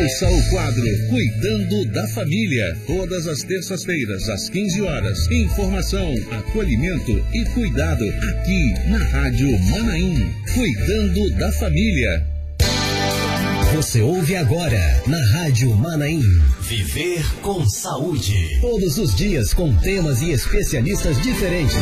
Ouça o quadro Cuidando da Família, todas as terças-feiras, às 15 horas. Informação, acolhimento e cuidado, aqui na Rádio Manaim. Cuidando da Família. Você ouve agora, na Rádio Manaim, Viver com Saúde. Todos os dias com temas e especialistas diferentes.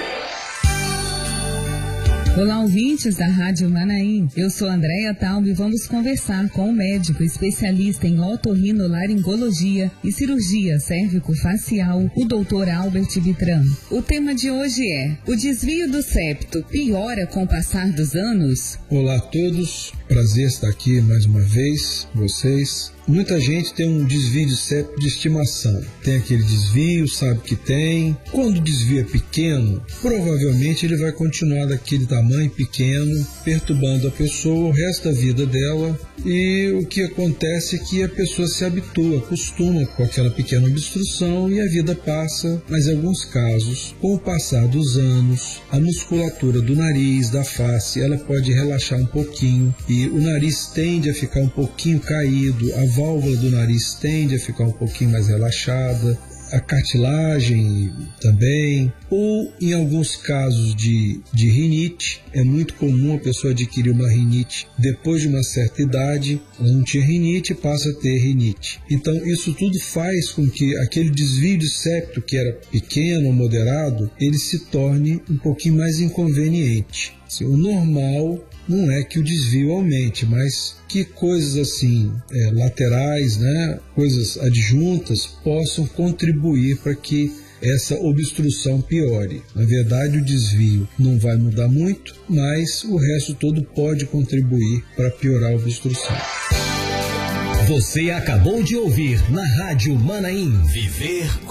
Olá, ouvintes da Rádio Manaim. Eu sou Andréia Talma e vamos conversar com o médico especialista em otorrinolaringologia e cirurgia cérvico-facial, o Dr. Albert Vitran. O tema de hoje é: o desvio do septo piora com o passar dos anos? Olá a todos, prazer estar aqui mais uma vez com vocês. Muita gente tem um desvio de septo de estimação. Tem aquele desvio, sabe que tem. Quando o desvio é pequeno, provavelmente ele vai continuar daquele tamanho pequeno, perturbando a pessoa o resto da vida dela. E o que acontece é que a pessoa se habitua, acostuma com aquela pequena obstrução e a vida passa. Mas em alguns casos, com o passar dos anos, a musculatura do nariz, da face, ela pode relaxar um pouquinho e o nariz tende a ficar um pouquinho caído, a válvula do nariz tende a ficar um pouquinho mais relaxada, a cartilagem também, ou em alguns casos de rinite. É muito comum a pessoa adquirir uma rinite depois de uma certa idade. Ela não tinha rinite e passa a ter rinite. Então isso tudo faz com que aquele desvio de septo que era pequeno ou moderado, ele se torne um pouquinho mais inconveniente. O normal não é que o desvio aumente, mas que coisas assim laterais, coisas adjuntas possam contribuir para que essa obstrução piore. Na verdade, o desvio não vai mudar muito, mas o resto todo pode contribuir para piorar a obstrução. Você acabou de ouvir na Rádio Manaim, Viver